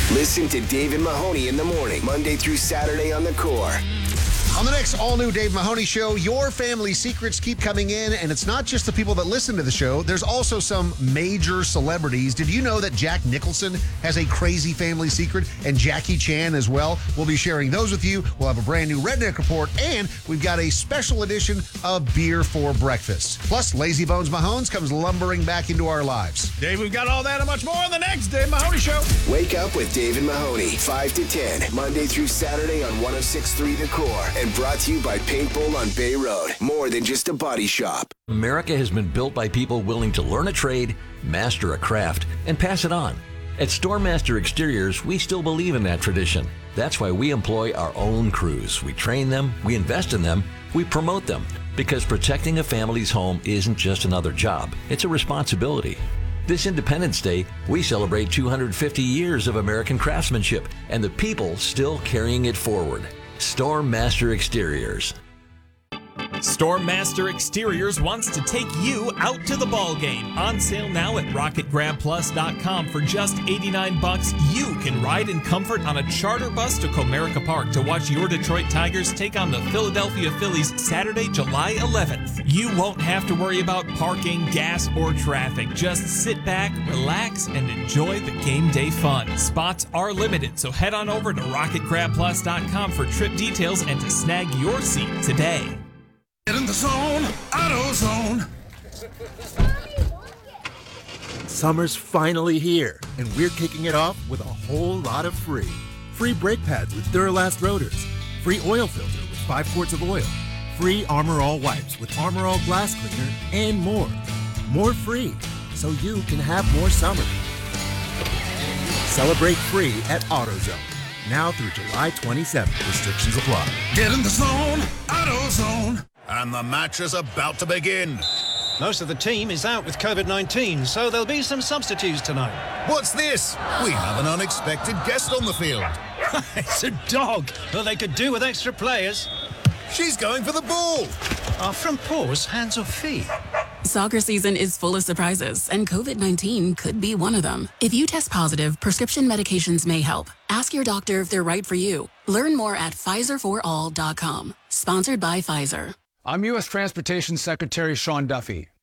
Listen to Dave and Mahoney in the morning, Monday through Saturday on The Core. On the next all-new Dave Mahoney Show, your family secrets keep coming in, and it's not just the people that listen to the show. There's also some major celebrities. Did you know that Jack Nicholson has a crazy family secret, and Jackie Chan as well? We'll be sharing those with you. We'll have a brand new Redneck Report, and we've got a special edition of Beer for Breakfast. Plus, Lazy Bones Mahones comes lumbering back into our lives. Dave, we've got all that and much more on the next Dave Mahoney Show. Wake up with Dave and Mahoney, 5 to 10, Monday through Saturday on 106.3 The Core. And brought to you by Paintball on Bay Road. More than just a body shop. America has been built by people willing to learn a trade, master a craft, and pass it on. At Stormmaster Exteriors, we still believe in that tradition. That's why we employ our own crews. We train them, we invest in them, we promote them. Because protecting a family's home isn't just another job, it's a responsibility. This Independence Day, we celebrate 250 years of American craftsmanship and the people still carrying it forward. Stormmaster Exteriors. Stormmaster Exteriors wants to take you out to the ball game. On sale now at RocketGrabPlus.com for just $89. You can ride in comfort on a charter bus to Comerica Park to watch your Detroit Tigers take on the Philadelphia Phillies Saturday, July 11th. You won't have to worry about parking, gas, or traffic. Just sit back, relax, and enjoy the game day fun. Spots are limited, so head on over to RocketGrabPlus.com for trip details and to snag your seat today. Get in the zone, AutoZone. Summer's finally here, and we're kicking it off with a whole lot of free. Free brake pads with Duralast rotors. Free oil filter with 5 quarts of oil. Free Armor All wipes with Armor All glass cleaner, and more. More free, so you can have more summer. Celebrate free at AutoZone. Now through July 27th. Restrictions apply. Get in the zone, AutoZone. And the match is about to begin. Most of the team is out with COVID-19, so there'll be some substitutes tonight. What's this? We have an unexpected guest on the field. It's a dog. Well, they could do with extra players. She's going for the ball. Are front paws hands or feet? Soccer season is full of surprises, and COVID-19 could be one of them. If you test positive, prescription medications may help. Ask your doctor if they're right for you. Learn more at PfizerForAll.com. Sponsored by Pfizer. I'm U.S. Transportation Secretary Sean Duffy.